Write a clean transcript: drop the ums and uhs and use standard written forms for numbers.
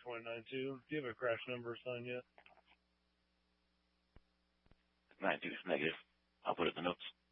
2092. Do you have a crash number assigned yet? 92 is negative. I'll put it in the notes.